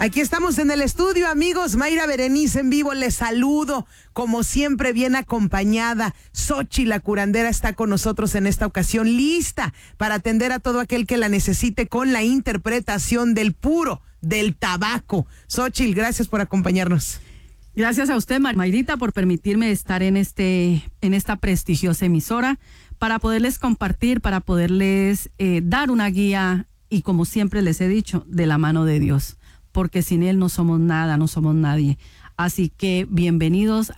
Aquí estamos en el estudio, amigos. Mayra Berenice en vivo, les saludo. Como siempre, bien acompañada. Xochitl, la curandera, está con nosotros en esta ocasión, lista para atender a todo aquel que la necesite con la interpretación del puro del tabaco. Xochitl, gracias por acompañarnos. Gracias a usted, Mayrita, por permitirme estar en esta prestigiosa emisora para poderles compartir, para poderles dar una guía y, como siempre les he dicho, de la mano de Dios, porque sin Él no somos nada, no somos nadie. Así que bienvenidos